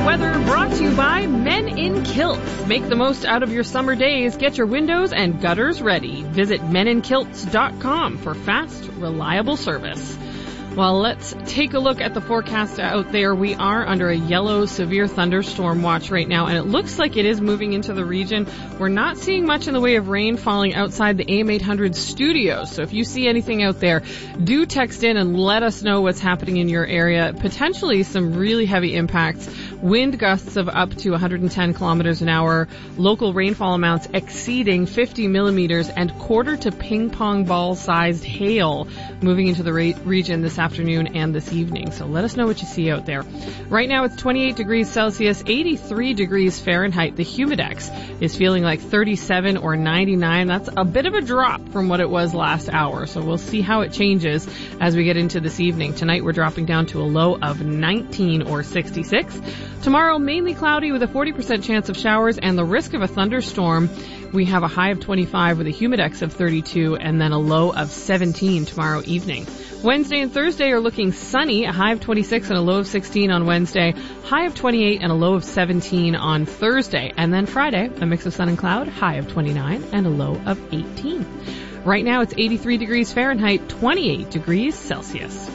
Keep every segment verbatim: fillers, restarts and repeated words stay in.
weather brought to you by Men in Kilts. Make the most out of your summer days. Get your windows and gutters ready. Visit men in kilts dot com for fast, reliable service. Well, let's take a look at the forecast out there. We are under a yellow severe thunderstorm watch right now, and it looks like it is moving into the region. We're not seeing much in the way of rain falling outside the A M eight hundred studios. So if you see anything out there, do text in and let us know what's happening in your area. Potentially some really heavy impacts. Wind gusts of up to one hundred ten kilometers an hour. Local rainfall amounts exceeding fifty millimeters and quarter to ping pong ball sized hail moving into the re- region this afternoon and this evening. So let us know what you see out there. Right now it's twenty-eight degrees Celsius, eighty-three degrees Fahrenheit. The humidex is feeling like thirty-seven or ninety-nine. That's a bit of a drop from what it was last hour. So we'll see how it changes as we get into this evening. Tonight we're dropping down to a low of nineteen or sixty-six. Tomorrow mainly cloudy with a forty percent chance of showers and the risk of a thunderstorm. We have a high of twenty-five with a humidex of thirty-two and then a low of seventeen tomorrow evening. Wednesday and Thursday are looking sunny, a high of twenty-six and a low of sixteen on Wednesday, high of twenty-eight and a low of seventeen on Thursday. And then Friday, a mix of sun and cloud, high of twenty-nine and a low of eighteen. Right now it's eighty-three degrees Fahrenheit, twenty-eight degrees Celsius.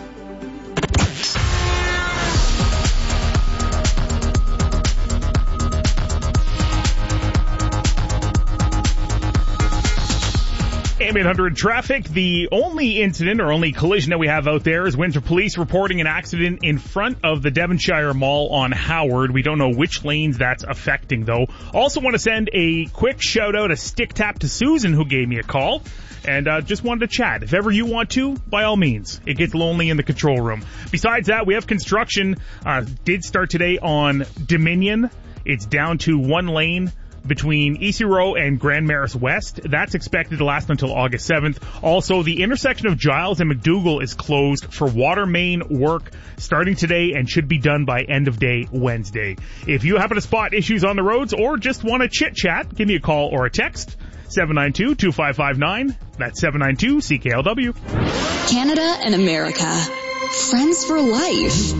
A M eight hundred traffic. The only incident or only collision that we have out there is Windsor Police reporting an accident in front of the Devonshire Mall on Howard. We don't know which lanes that's affecting, though. Also want to send a quick shout out, a stick tap to Susan, who gave me a call. And uh, just wanted to chat. If ever you want to, by all means. It gets lonely in the control room. Besides that, we have construction. Uh, did start today on Dominion. It's down to one lane between E C Row and Grand Maris West. That's expected to last until August seventh. Also, the intersection of Giles and McDougall is closed for water main work starting today and should be done by end of day Wednesday. If you happen to spot issues on the roads or just want to chit-chat, give me a call or a text. seven nine two, two five five nine. That's seven nine two C K L W. Canada and America. Friends for life.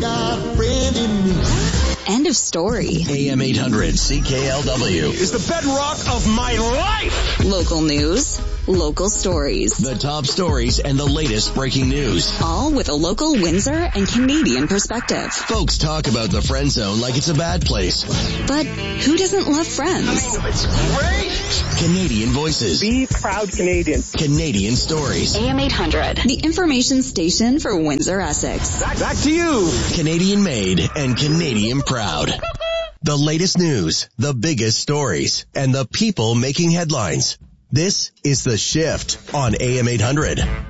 End of story. A M eight hundred C K L W is the bedrock of my life. Local news, local stories. The top stories and the latest breaking news. All with a local Windsor and Canadian perspective. Folks talk about the friend zone like it's a bad place. But who doesn't love Friends? It's great. Canadian voices. Be proud Canadian. Canadian stories. A M eight hundred, the information station for Windsor, Essex. Back, back to you. Canadian made and Canadian proud. The latest news, the biggest stories, and the people making headlines. This is The Shift on A M eight hundred.